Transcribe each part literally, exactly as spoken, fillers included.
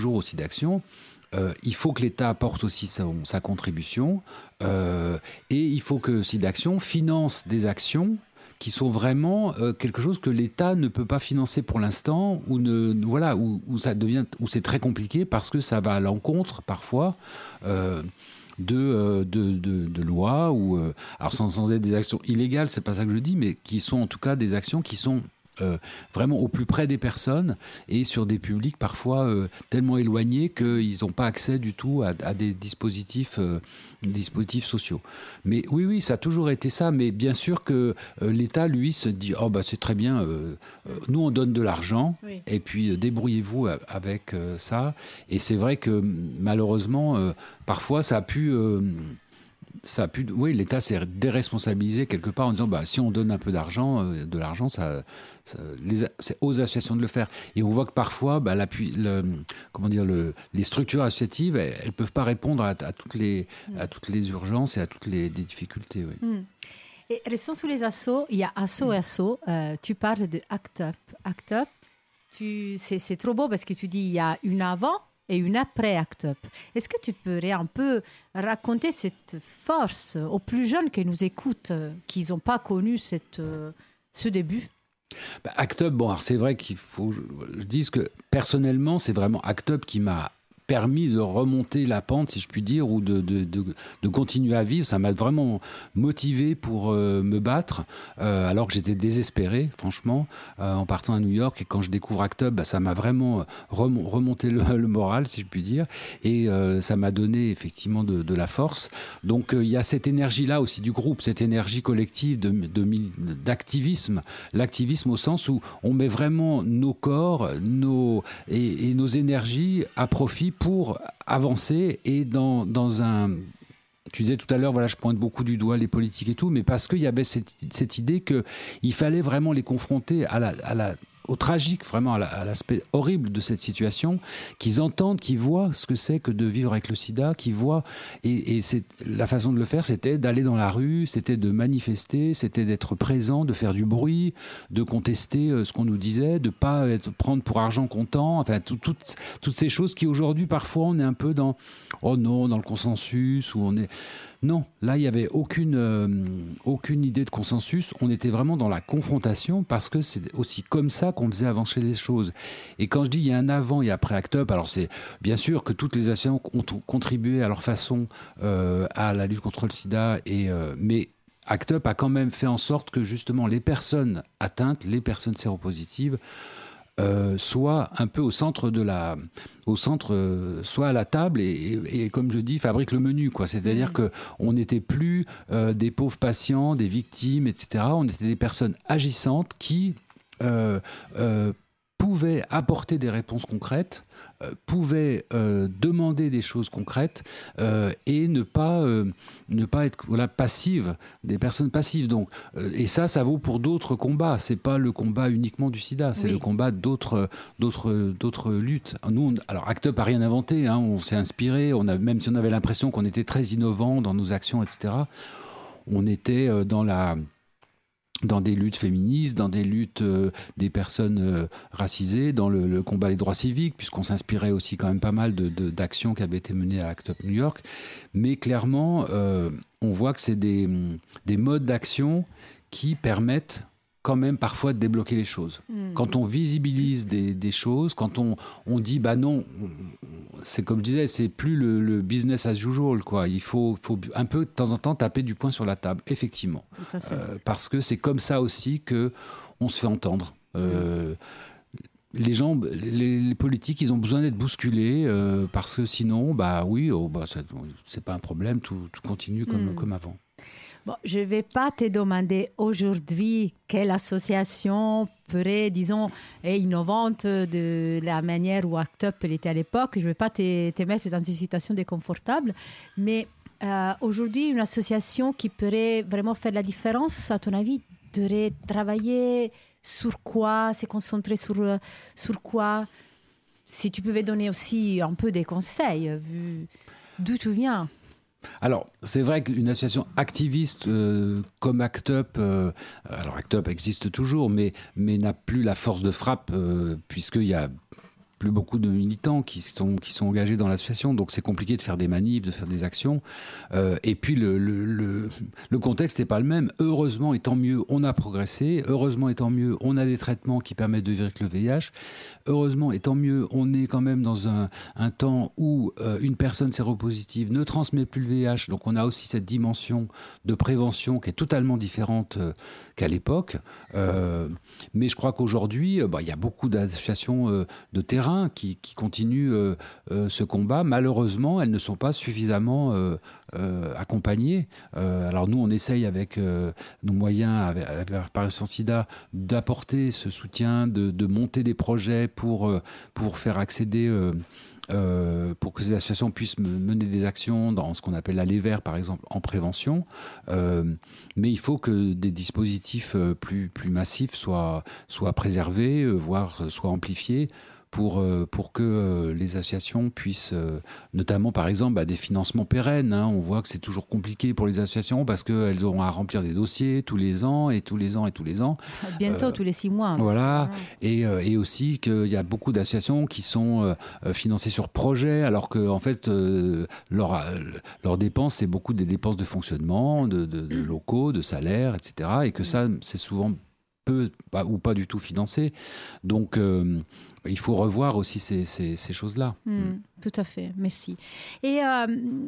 toujours aussi d'action. Euh, il faut que l'État apporte aussi sa, sa contribution euh, et il faut que SIDAction finance des actions qui sont vraiment euh, quelque chose que l'État ne peut pas financer pour l'instant, ou ne, voilà, où, où ça devient, où c'est très compliqué parce que ça va à l'encontre parfois euh, de, euh, de, de, de lois ou euh, alors sans, sans être des actions illégales, c'est pas ça que je dis, mais qui sont en tout cas des actions qui sont Euh, vraiment au plus près des personnes et sur des publics parfois euh, tellement éloignés qu'ils n'ont pas accès du tout à, à des dispositifs, euh, dispositifs sociaux. Mais oui, oui, ça a toujours été ça. Mais bien sûr que euh, l'État, lui, se dit « Oh, bah, c'est très bien, euh, euh, nous, on donne de l'argent, oui. et puis euh, débrouillez-vous avec euh, ça. » Et c'est vrai que malheureusement, euh, parfois, ça a pu... Euh, Ça a pu, oui, l'État s'est déresponsabilisé quelque part en disant bah, si on donne un peu d'argent, euh, de l'argent, ça, ça, les, c'est aux associations de le faire. Et on voit que parfois, bah, l'appui, le, comment dire, le, les structures associatives, elles ne peuvent pas répondre à, à, toutes les, mm. à toutes les urgences et à toutes les, les difficultés. Oui. Mm. Et restons sous les assos. Il y a asso mm. et asso. Euh, tu parles de ACT UP. ACT UP, tu, c'est, c'est trop beau parce que tu dis il y a une avant et une après ACT UP. Est-ce que tu pourrais un peu raconter cette force aux plus jeunes qui nous écoutent, qui n'ont pas connu cette, euh, ce début? bah, ACT UP, bon, alors c'est vrai qu'il faut que je, je dise que personnellement, c'est vraiment ACT UP qui m'a permis de remonter la pente, si je puis dire, ou de, de, de, de continuer à vivre. Ça m'a vraiment motivé pour euh, me battre, euh, alors que j'étais désespéré, franchement, euh, en partant à New York. Et quand je découvre ACT UP, bah, ça m'a vraiment remon- remonté le, le moral, si je puis dire. Et euh, ça m'a donné effectivement de, de la force. Donc il euh, y a cette énergie-là aussi du groupe, cette énergie collective de, de, d'activisme. L'activisme au sens où on met vraiment nos corps nos, et, et nos énergies à profit pour avancer et dans, dans un... Tu disais tout à l'heure, voilà, je pointe beaucoup du doigt les politiques et tout, mais parce qu'il y avait cette, cette idée qu'il fallait vraiment les confronter à la, à la, au tragique, vraiment à, la, à l'aspect horrible de cette situation, qu'ils entendent, qu'ils voient ce que c'est que de vivre avec le sida, qu'ils voient... Et, et c'est, la façon de le faire, c'était d'aller dans la rue, c'était de manifester, c'était d'être présent, de faire du bruit, de contester ce qu'on nous disait, de ne pas être, prendre pour argent comptant, enfin, tout, tout, toutes ces choses qui, aujourd'hui, parfois, on est un peu dans... Oh non, dans le consensus, où on est... Non, là, il n'y avait aucune, euh, aucune idée de consensus. On était vraiment dans la confrontation parce que c'est aussi comme ça qu'on faisait avancer les choses. Et quand je dis il y a un avant et après ACT UP, alors c'est bien sûr que toutes les associations ont contribué à leur façon euh, à la lutte contre le sida, et, euh, mais ACT UP a quand même fait en sorte que justement les personnes atteintes, les personnes séropositives, Euh, soit un peu au centre de la, au centre, euh, soit à la table et, et, et comme je dis, fabrique le menu, quoi. C'est-à-dire mmh. que on n'était plus euh, des pauvres patients, des victimes, et cetera. On était des personnes agissantes qui euh, euh, pouvaient apporter des réponses concrètes, euh, pouvaient euh, demander des choses concrètes euh, et ne pas, euh, ne pas être voilà, passives, des personnes passives. Donc, euh, et ça, ça vaut pour d'autres combats. C'est pas le combat uniquement du sida, c'est oui. le combat d'autres, d'autres, d'autres luttes. Nous, on, alors ACT UP n'a rien inventé, hein, on s'est inspiré, on a, même si on avait l'impression qu'on était très innovants dans nos actions, et cetera, on était euh, dans la... dans des luttes féministes, dans des luttes euh, des personnes euh, racisées, dans le, le combat des droits civiques, puisqu'on s'inspirait aussi quand même pas mal de, de, d'actions qui avaient été menées à ACT UP New York. Mais clairement, euh, on voit que c'est des, des modes d'action qui permettent quand même parfois de débloquer les choses. Mmh. Quand on visibilise des, des choses, quand on, on dit, bah non, c'est comme je disais, c'est plus le, le business as usual, quoi. Il faut, faut un peu de temps en temps taper du poing sur la table, effectivement. Tout à fait. Euh, parce que c'est comme ça aussi qu'on se fait entendre. Euh, mmh. Les gens, les, les politiques, ils ont besoin d'être bousculés euh, parce que sinon, bah oui, oh, bah, ça, c'est pas un problème, tout, tout continue comme, mmh. comme avant. Bon, je ne vais pas te demander aujourd'hui quelle association pourrait, disons, est innovante de la manière où ACT UP était à l'époque. Je ne vais pas te, te mettre dans une situation déconfortable, mais euh, aujourd'hui, une association qui pourrait vraiment faire la différence, à ton avis, devrait travailler sur quoi, se concentrer sur, sur quoi? Si tu pouvais donner aussi un peu des conseils, vu d'où tu viens. Alors, c'est vrai qu'une association activiste euh, comme ACT UP, euh, alors ACT UP existe toujours, mais, mais n'a plus la force de frappe, euh, puisqu'il y a plus beaucoup de militants qui sont, qui sont engagés dans l'association, donc c'est compliqué de faire des manifs, de faire des actions. Euh, et puis le, le, le, le contexte n'est pas le même. Heureusement, et tant mieux, on a progressé. Heureusement, et tant mieux, on a des traitements qui permettent de vaincre le V I H. Heureusement, et tant mieux, on est quand même dans un, un temps où euh, une personne séropositive ne transmet plus le V I H. Donc on a aussi cette dimension de prévention qui est totalement différente euh, qu'à l'époque. Euh, mais je crois qu'aujourd'hui, euh, bah, il y a beaucoup d'associations euh, de terrain qui, qui continuent euh, euh, ce combat. Malheureusement, elles ne sont pas suffisamment euh, euh, accompagnées. Euh, alors nous, on essaye avec euh, nos moyens, avec, avec la Réparation Sida, d'apporter ce soutien, de, de monter des projets pour, euh, pour faire accéder... Euh, Euh, pour que ces associations puissent mener des actions dans ce qu'on appelle l'Aller Vert, par exemple, en prévention. Euh, mais il faut que des dispositifs plus, plus massifs soient, soient préservés, voire soient amplifiés, pour, pour que les associations puissent, notamment par exemple bah, des financements pérennes. Hein. On voit que c'est toujours compliqué pour les associations parce qu'elles auront à remplir des dossiers tous les ans et tous les ans et tous les ans. Bientôt, euh, tous les six mois. Voilà. Et, et aussi qu'il y a beaucoup d'associations qui sont euh, financées sur projet, alors que en fait, euh, leurs leur dépenses, c'est beaucoup des dépenses de fonctionnement, de, de, de locaux, de salaires, et cetera. Et que ça, c'est souvent peu pas, ou pas du tout financé. Donc, euh, il faut revoir aussi ces, ces, ces choses-là. Mmh, mmh. Tout à fait, merci. Et euh,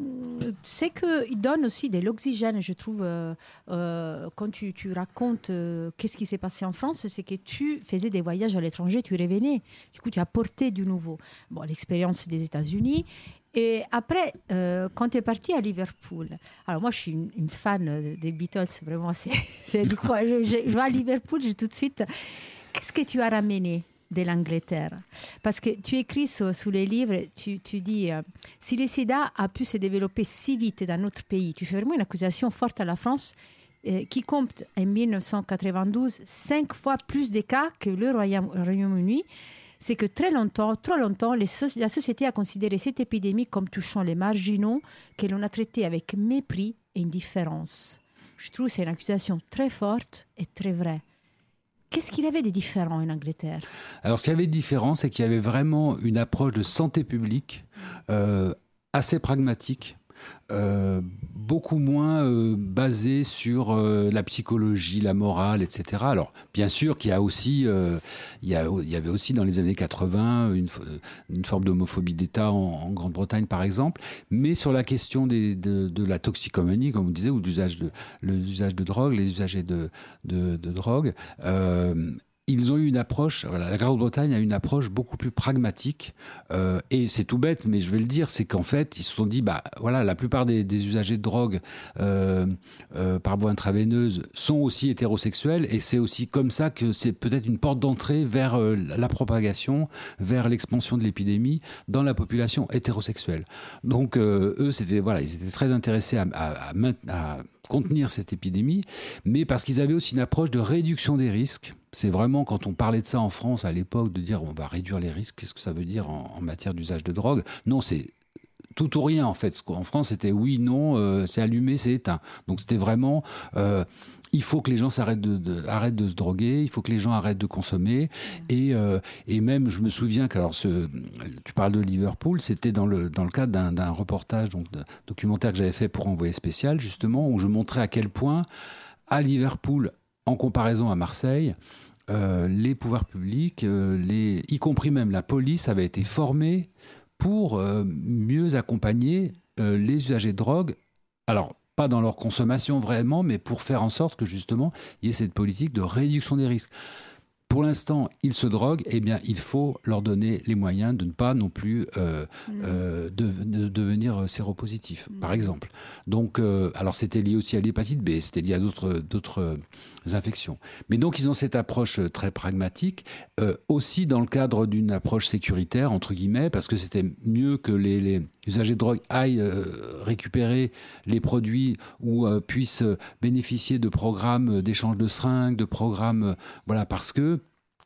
c'est qu'il donne aussi de l'oxygène, je trouve, euh, euh, quand tu, tu racontes euh, qu'est-ce qui s'est passé en France, c'est que tu faisais des voyages à l'étranger, tu revenais. Du coup, tu as porté du nouveau. Bon, l'expérience des États-Unis. Et après, euh, quand tu es parti à Liverpool, alors moi je suis une, une fan des Beatles, vraiment, c'est, c'est du coup, je, je, je vais à Liverpool, j'ai tout de suite. Qu'est-ce que tu as ramené de l'Angleterre? Parce que tu écris sous, sous les livres, tu, tu dis euh, si le sida a pu se développer si vite dans notre pays, tu fais vraiment une accusation forte à la France euh, qui compte en dix-neuf cent quatre-vingt-douze cinq fois plus de cas que le Royaume, Royaume-Uni. C'est que très longtemps, trop longtemps, les so- la société a considéré cette épidémie comme touchant les marginaux, que l'on a traité avec mépris et indifférence. Je trouve que c'est une accusation très forte et très vraie. Qu'est-ce qu'il y avait de différent en Angleterre? Alors, ce qu'il y avait de différent, c'est qu'il y avait vraiment une approche de santé publique euh, assez pragmatique. Euh, beaucoup moins euh, basé sur euh, la psychologie, la morale, et cetera. Alors, bien sûr qu'il y a aussi, euh, il y a, il y avait aussi dans les années quatre-vingts une, une forme d'homophobie d'État en, en Grande-Bretagne, par exemple, mais sur la question des, de, de la toxicomanie, comme on disait, ou l'usage de, l'usage de drogue, les usagers de, de, de drogue, euh, ils ont eu une approche, voilà, la Grande-Bretagne a une approche beaucoup plus pragmatique, euh, et c'est tout bête, mais je vais le dire, c'est qu'en fait, ils se sont dit, bah voilà, la plupart des, des usagers de drogue euh, euh, par voie intraveineuse sont aussi hétérosexuels, et c'est aussi comme ça que c'est peut-être une porte d'entrée vers euh, la propagation, vers l'expansion de l'épidémie dans la population hétérosexuelle. Donc euh, eux, c'était voilà, ils étaient très intéressés à, à, à, à contenir cette épidémie, mais parce qu'ils avaient aussi une approche de réduction des risques. C'est vraiment, quand on parlait de ça en France à l'époque, de dire on va réduire les risques, qu'est-ce que ça veut dire en, en matière d'usage de drogue? Non, c'est tout ou rien en fait. En France, c'était oui, non, euh, c'est allumé, c'est éteint. Donc c'était vraiment... Euh, il faut que les gens s'arrêtent de, de, arrêtent de se droguer, il faut que les gens arrêtent de consommer. Et, euh, et même, je me souviens que, alors, ce, tu parles de Liverpool, c'était dans le, dans le cadre d'un, d'un reportage, donc de, documentaire que j'avais fait pour Envoyé spécial, justement, où je montrais à quel point, à Liverpool, en comparaison à Marseille, euh, les pouvoirs publics, euh, les, y compris même la police, avaient été formés pour euh, mieux accompagner euh, les usagers de drogue. Alors, pas dans leur consommation vraiment, mais pour faire en sorte que justement, il y ait cette politique de réduction des risques. Pour l'instant, ils se droguent, eh bien, il faut leur donner les moyens de ne pas non plus euh, mmh. euh, de, de devenir séropositifs, mmh. par exemple. Donc, euh, alors c'était lié aussi à l'hépatite B, c'était lié à d'autres, d'autres infections. Mais donc, ils ont cette approche très pragmatique, euh, aussi dans le cadre d'une approche sécuritaire, entre guillemets, parce que c'était mieux que les, les usagers de drogue aillent euh, récupérer les produits ou euh, puissent bénéficier de programmes d'échange de seringues, de programmes, euh, voilà, parce que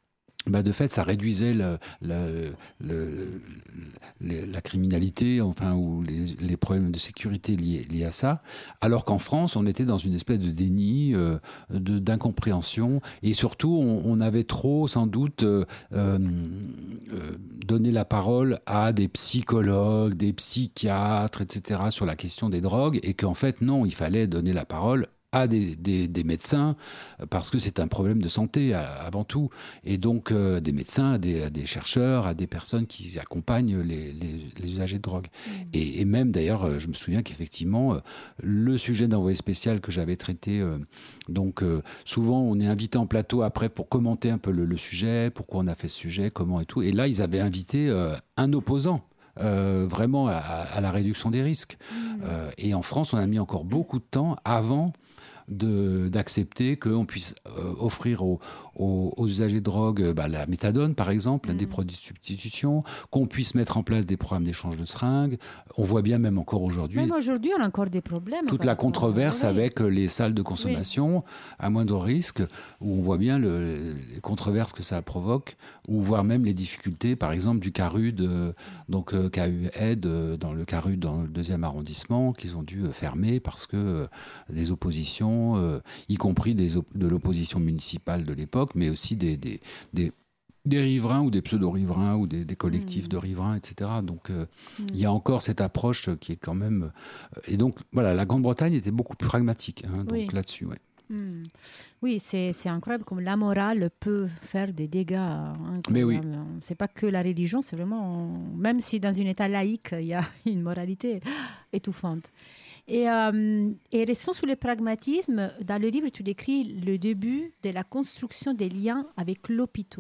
bah de fait, ça réduisait le, le, le, le, la criminalité, enfin, ou les, les problèmes de sécurité liés, liés à ça, alors qu'en France, on était dans une espèce de déni, euh, de, d'incompréhension, et surtout, on, on avait trop, sans doute, euh, euh, donné la parole à des psychologues, des psychiatres, et cetera, sur la question des drogues, et qu'en fait, non, il fallait donner la parole à des, des, des médecins, parce que c'est un problème de santé avant tout, et donc euh, des médecins, à des, à des chercheurs, à des personnes qui accompagnent les, les, les usagers de drogue. Mmh. Et, et même d'ailleurs, je me souviens qu'effectivement, le sujet d'envoyé spécial que j'avais traité, euh, donc euh, souvent on est invité en plateau après pour commenter un peu le, le sujet, pourquoi on a fait ce sujet, comment et tout, et là ils avaient invité euh, un opposant. Euh, vraiment à, à la réduction des risques. Mmh. Euh, et en France, on a mis encore beaucoup de temps avant de, d'accepter qu'on puisse euh, offrir aux, aux, aux usagers de drogue bah, la méthadone, par exemple, mmh. des produits de substitution, qu'on puisse mettre en place des programmes d'échange de seringues. On voit bien, même encore aujourd'hui... Même aujourd'hui, on a encore des problèmes. Toute la controverse oui. avec les salles de consommation, oui. à moindre risque, où on voit bien le, les controverses que ça provoque, ou voire même les difficultés, par exemple, du CARUD, euh, donc euh, K U Aide, euh, dans le CARUD, dans le deuxième arrondissement, qu'ils ont dû euh, fermer parce que euh, des oppositions, euh, y compris des op- de l'opposition municipale de l'époque, mais aussi des, des, des, des riverains ou des pseudo-riverains ou des, des collectifs mmh. de riverains, et cetera. Donc, euh, mmh. il y a encore cette approche qui est quand même... Euh, et donc, voilà, la Grande-Bretagne était beaucoup plus pragmatique hein, donc oui. là-dessus, ouais. Mmh. Oui, c'est, c'est incroyable comme la morale peut faire des dégâts. Hein, Mais oui. C'est pas que la religion, c'est vraiment... Même si dans un État laïque, il y a une moralité étouffante. Et, euh, et restons sur le pragmatisme. Dans le livre, tu décris le début de la construction des liens avec l'hôpital.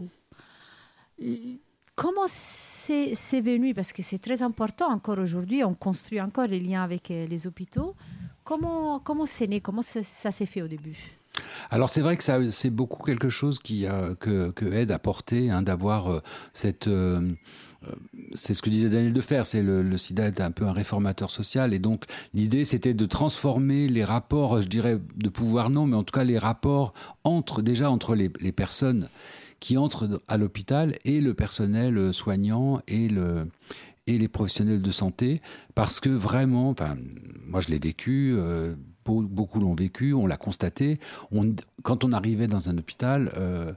Comment c'est, c'est venu? Parce que c'est très important encore aujourd'hui. On construit encore les liens avec les hôpitaux. Comment, comment c'est né? Comment ça, ça s'est fait au début? Alors c'est vrai que ça, c'est beaucoup quelque chose qui, euh, que, que Aide a porté, hein, d'avoir euh, cette... Euh, c'est ce que disait Daniel Defer, c'est le, le sida est un peu un réformateur social, et donc l'idée c'était de transformer les rapports, je dirais de pouvoir non, mais en tout cas les rapports entre, déjà entre les, les personnes qui entrent à l'hôpital et le personnel soignant et, le, et les professionnels de santé, parce que vraiment, enfin, moi je l'ai vécu, euh, beaucoup l'ont vécu, on l'a constaté, on, quand on arrivait dans un hôpital, euh,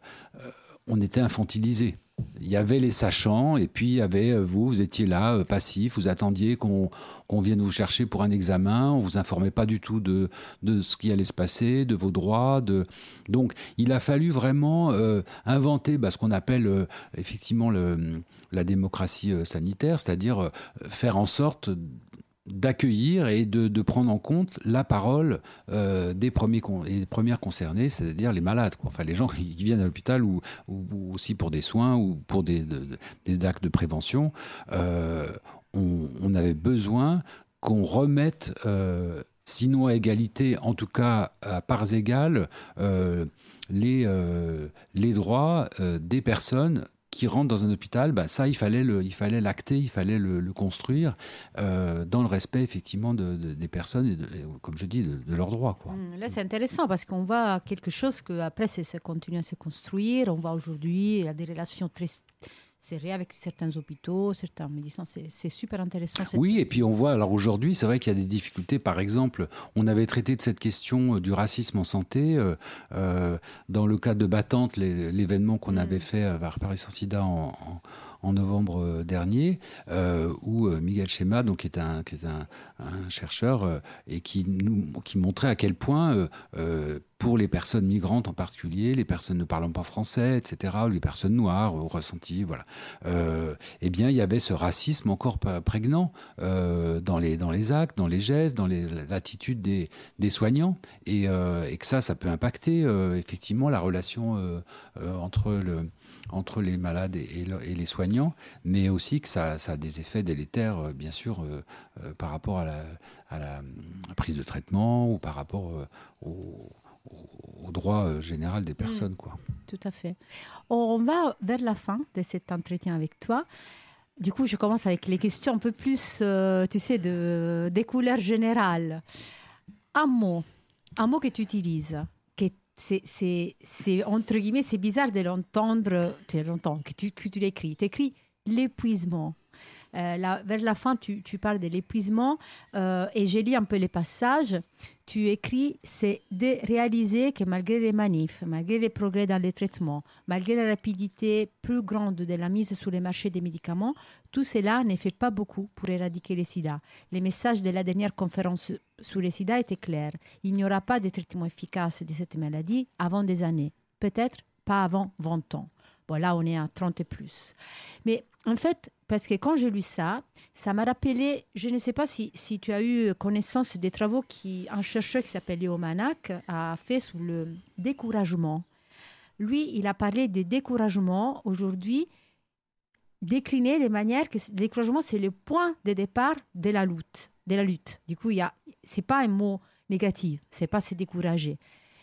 on était infantilisé. Il y avait les sachants, et puis il y avait vous, vous étiez là, euh, passif, vous attendiez qu'on, qu'on vienne vous chercher pour un examen, on ne vous informait pas du tout de, de ce qui allait se passer, de vos droits. De... Donc il a fallu vraiment euh, inventer bah, ce qu'on appelle euh, effectivement le, la démocratie euh, sanitaire, c'est-à-dire euh, faire en sorte d'accueillir et de, de prendre en compte la parole euh, des, premiers con- et des premières concernées, c'est-à-dire les malades, quoi. Enfin, les gens qui viennent à l'hôpital ou, ou, ou aussi pour des soins ou pour des, de, des actes de prévention. Euh, on, on avait besoin qu'on remette, euh, sinon à égalité, en tout cas à parts égales, euh, les, euh, les droits euh, des personnes qui rentrent dans un hôpital. Bah, ça, il fallait, le, il fallait l'acter, il fallait le, le construire euh, dans le respect, effectivement, de, de, des personnes et, de, et, comme je dis, de, de leurs droits, quoi. Là, c'est intéressant parce qu'on voit quelque chose qu'après, ça continue à se construire. On voit aujourd'hui, il y a des relations très serrées avec certains hôpitaux, certains médecins. C'est, c'est super intéressant. Oui, et puis on voit, alors aujourd'hui, c'est vrai qu'il y a des difficultés. Par exemple, on avait traité de cette question du racisme en santé. Euh, euh, dans le cas de Battante, les, l'événement qu'on mmh. avait fait à Paris Sans Sida en, en en novembre dernier, euh, où euh, Miguel Chema, donc, qui est un, qui est un, un chercheur, euh, et qui, nous, qui montrait à quel point, euh, euh, pour les personnes migrantes en particulier, les personnes ne parlant pas français, et cetera, les personnes noires, euh, ressenties, voilà, euh, eh bien, il y avait ce racisme encore prégnant euh, dans, les, dans les actes, dans les gestes, dans les, l'attitude des, des soignants, et, euh, et que ça, ça peut impacter euh, effectivement la relation euh, euh, entre le... entre les malades et, et les soignants, mais aussi que ça, ça a des effets délétères, bien sûr, euh, euh, par rapport à la, à la prise de traitement ou par rapport euh, au, au, au droit général des personnes, mmh, quoi. Tout à fait. On va vers la fin de cet entretien avec toi. Du coup, je commence avec les questions un peu plus, euh, tu sais, de, des couleurs générales. Un mot, un mot que tu utilises, c'est, c'est, c'est, entre guillemets, c'est bizarre de l'entendre, tu l'entends, que tu, que tu l'écris. Tu écris l'épuisement. Euh, là, vers la fin, tu, tu parles de l'épuisement euh, et j'ai lu un peu les passages. Tu écris, c'est de réaliser que malgré les manifs, malgré les progrès dans les traitements, malgré la rapidité plus grande de la mise sur le marché des médicaments, tout cela ne fait pas beaucoup pour éradiquer le sida. Les messages de la dernière conférence sur le sida étaient clairs. Il n'y aura pas de traitement efficace de cette maladie avant des années. Peut-être pas avant vingt ans. Bon, là, on est à trente et plus. Mais en fait, parce que quand j'ai lu ça, ça m'a rappelé, je ne sais pas si, si tu as eu connaissance des travaux qu'un chercheur qui s'appelle Léo Manac a fait sur le découragement. Lui, il a parlé de découragement aujourd'hui, décliné de manière que le découragement, c'est le point de départ de la lutte. De la lutte. Du coup, ce n'est pas un mot négatif, ce n'est pas se décourager.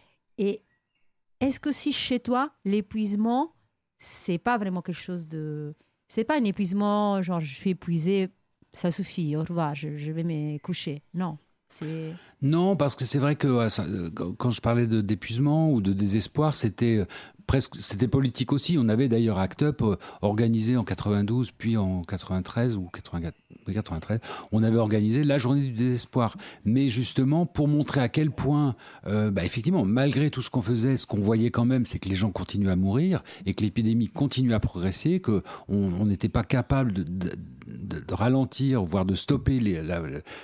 Et est-ce que si chez toi, l'épuisement, c'est pas vraiment quelque chose de... C'est pas un épuisement, genre je suis épuisée, ça suffit, au revoir, je, je vais me coucher. Non, c'est... Non, parce que c'est vrai que ouais, ça, quand je parlais de, d'épuisement ou de désespoir, c'était presque, c'était politique aussi. On avait d'ailleurs Act Up euh, organisé en quatre-vingt-douze, puis en quatre-vingt-treize ou quatre-vingt-treize, on avait organisé la journée du désespoir. Mais justement, pour montrer à quel point, euh, bah, effectivement, malgré tout ce qu'on faisait, ce qu'on voyait quand même, c'est que les gens continuent à mourir et que l'épidémie continue à progresser, qu'on on n'était pas capable de, de, de, de ralentir, voire de stopper les, la,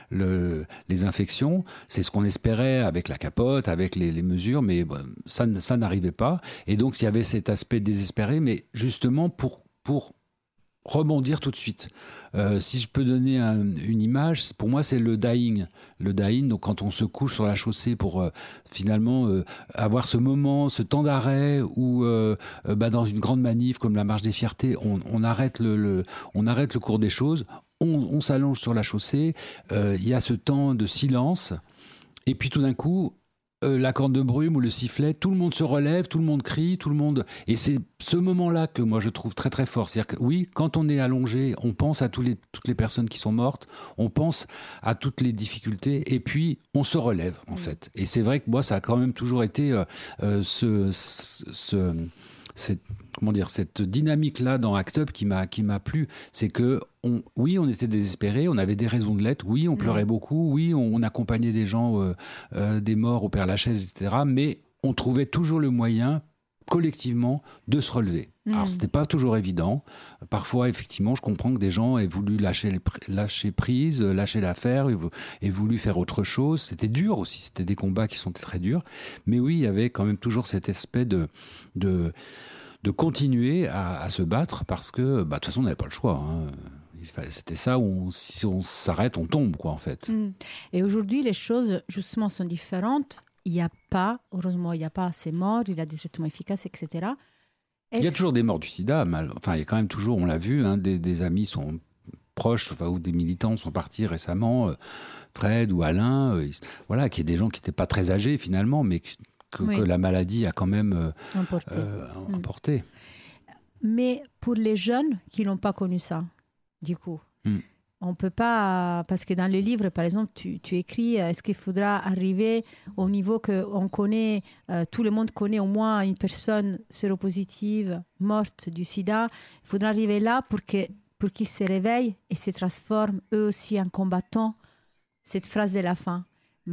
le, les infections. C'est ce qu'on espérait avec la capote, avec les, les mesures, mais bon, ça, ça n'arrivait pas. Et donc, il y avait cet aspect désespéré, mais justement pour, pour rebondir tout de suite. Euh, si je peux donner un, une image, pour moi, c'est le dying. Le dying, donc quand on se couche sur la chaussée pour euh, finalement euh, avoir ce moment, ce temps d'arrêt où, euh, euh, bah, dans une grande manif comme la Marche des Fiertés, on, on, arrête, le, le, on arrête le cours des choses, on, on s'allonge sur la chaussée, euh, il y a ce temps de silence, et puis tout d'un coup, Euh, la corne de brume ou le sifflet, tout le monde se relève, tout le monde crie, tout le monde... Et c'est ce moment-là que moi je trouve très très fort. C'est-à-dire que oui, quand on est allongé, on pense à tous les, toutes les personnes qui sont mortes, on pense à toutes les difficultés, et puis on se relève en mmh. fait. Et c'est vrai que moi ça a quand même toujours été euh, euh, ce... ce, ce cette, comment dire, cette dynamique-là dans Act Up qui m'a, qui m'a plu, c'est que on, oui, on était désespérés, on avait des raisons de l'être, oui, on pleurait beaucoup, oui, on, on accompagnait des gens, euh, euh, des morts au Père-Lachaise, et cetera, mais on trouvait toujours le moyen, collectivement, de se relever. Mmh. Alors, c'était pas toujours évident. Parfois, effectivement, je comprends que des gens aient voulu lâcher, lâcher prise, lâcher l'affaire, aient voulu faire autre chose. C'était dur aussi, c'était des combats qui sont très durs. Mais oui, il y avait quand même toujours cet aspect de... de de continuer à, à se battre parce que, bah, de toute façon, on n'avait pas le choix. Hein. C'était ça où on, si on s'arrête, on tombe, quoi, en fait. Mmh. Et aujourd'hui, les choses, justement, sont différentes. Il n'y a pas, heureusement, il n'y a pas assez morts, il y a des traitements efficaces, et cetera. Est-ce... Il y a toujours des morts du sida. Mal... Enfin, il y a quand même toujours, on l'a vu, hein, des, des amis sont proches, enfin, ou des militants sont partis récemment, euh, Fred ou Alain, euh, voilà, qui est des gens qui n'étaient pas très âgés, finalement, mais... Que, oui. que la maladie a quand même euh, emporté. Euh, emporté. Mm. Mais pour les jeunes qui n'ont pas connu ça, du coup, mm. on ne peut pas... Parce que dans le livre, par exemple, tu, tu écris, est-ce qu'il faudra arriver au niveau qu'on connaît, euh, tout le monde connaît au moins une personne séropositive morte du sida, il faudra arriver là pour, que, pour qu'ils se réveillent et se transforment eux aussi en combattants. Cette phrase de la fin.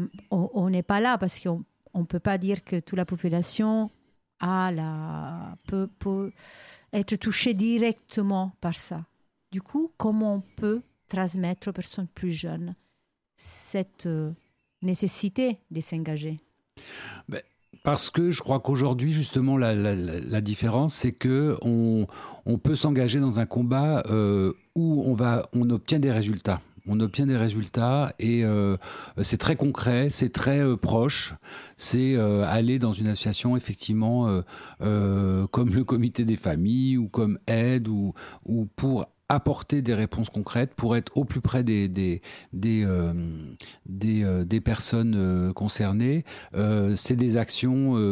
On n'est pas là parce qu'on on ne peut pas dire que toute la population a la, peut, peut être touchée directement par ça. Du coup, comment on peut transmettre aux personnes plus jeunes cette euh, nécessité de s'engager ? Ben, parce que je crois qu'aujourd'hui, justement, la, la, la différence, c'est qu'on on peut s'engager dans un combat euh, où on, va, on obtient des résultats. On obtient des résultats et euh, c'est très concret, c'est très euh, proche. C'est euh, aller dans une association, effectivement, euh, euh, comme le comité des familles ou comme Aide ou, ou pour apporter des réponses concrètes, pour être au plus près des, des, des, euh, des, euh, des personnes euh, concernées. Euh, c'est des actions, euh,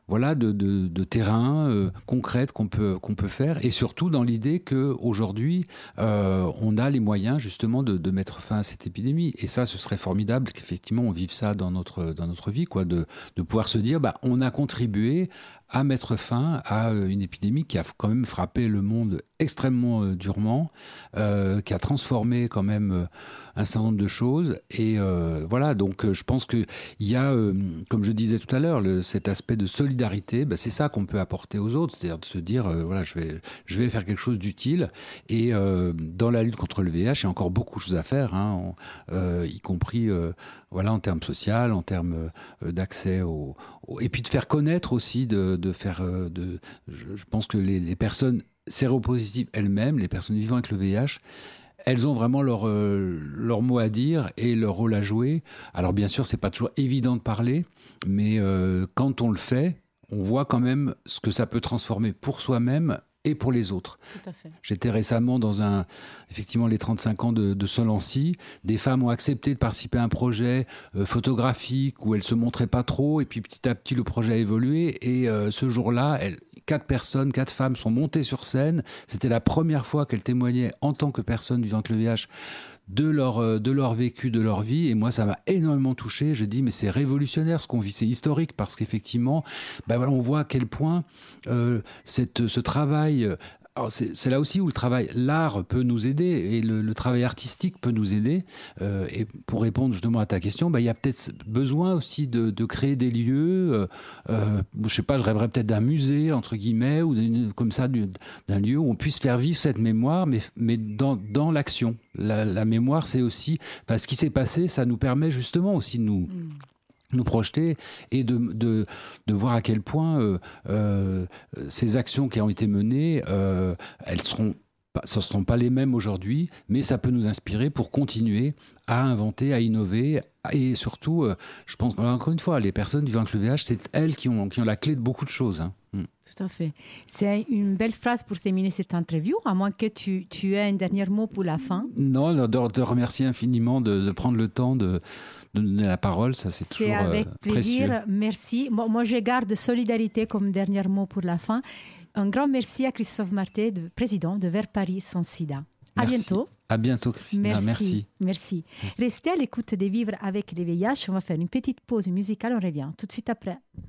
voilà, de, de, de terrain euh, concrète qu'on peut, qu'on peut faire, et surtout dans l'idée qu'aujourd'hui, euh, on a les moyens justement de, de mettre fin à cette épidémie. Et ça, ce serait formidable qu'effectivement on vive ça dans notre, dans notre vie, quoi, de, de pouvoir se dire, bah, on a contribué à mettre fin à une épidémie qui a quand même frappé le monde extrêmement euh, durement, euh, qui a transformé quand même euh, un certain nombre de choses. Et euh, voilà, donc euh, je pense qu'il y a, euh, comme je disais tout à l'heure, le, cet aspect de solidarité, bah, c'est ça qu'on peut apporter aux autres, c'est-à-dire de se dire, euh, voilà, je vais, je vais faire quelque chose d'utile. Et euh, dans la lutte contre le V I H, il y a encore beaucoup de choses à faire, hein, on, euh, y compris euh, voilà, en termes social, en termes euh, d'accès au, au... Et puis de faire connaître aussi, de, de faire... Euh, de, je, je pense que les, les personnes séropositives elles-mêmes, les personnes vivant avec le V I H, elles ont vraiment leur, euh, leur mot à dire et leur rôle à jouer. Alors bien sûr, c'est pas toujours évident de parler, mais euh, quand on le fait, on voit quand même ce que ça peut transformer pour soi-même et pour les autres. Tout à fait. J'étais récemment dans un, effectivement, les trente-cinq ans de, de Solancy. Des femmes ont accepté de participer à un projet euh, photographique où elles se montraient pas trop, et puis petit à petit le projet a évolué. Et euh, ce jour-là, elles, quatre personnes, quatre femmes sont montées sur scène. C'était la première fois qu'elles témoignaient en tant que personnes vivant avec le V I H de leur, de leur vécu, de leur vie. Et moi, ça m'a énormément touché. Je dis, mais c'est révolutionnaire ce qu'on vit, c'est historique, parce qu'effectivement, ben voilà, on voit à quel point euh, cette, ce travail... Alors c'est, c'est là aussi où le travail, l'art peut nous aider, et le, le travail artistique peut nous aider. Euh, et pour répondre justement à ta question, bah, il y a peut-être besoin aussi de, de créer des lieux. Euh, euh, je sais pas, je rêverais peut-être d'un musée, entre guillemets, ou comme ça, d'un lieu où on puisse faire vivre cette mémoire, mais, mais dans, dans l'action. La, la mémoire, c'est aussi... Enfin, ce qui s'est passé, ça nous permet justement aussi de nous... Mmh. nous projeter et de, de, de voir à quel point euh, euh, ces actions qui ont été menées, euh, elles seront pas, ce ne seront pas les mêmes aujourd'hui, mais ça peut nous inspirer pour continuer à inventer, à innover. Et surtout, euh, je pense, encore une fois, les personnes vivant avec le V I H, c'est elles qui ont, qui ont la clé de beaucoup de choses. Hein. Mm. Tout à fait. C'est une belle phrase pour terminer cette interview, à moins que tu, tu aies un dernier mot pour la fin. Non, de te remercier infiniment de, de prendre le temps de, de donner la parole, ça c'est, c'est toujours avec euh, plaisir. Précieux. Merci. Moi, moi, je garde solidarité comme dernier mot pour la fin. Un grand merci à Christophe Marté, de, président de Vers Paris Sans Sida. À Merci. bientôt. À bientôt, Christina. Merci. Merci. Merci. Restez à l'écoute de Vivre avec le V I H. On va faire une petite pause musicale. On revient tout de suite après.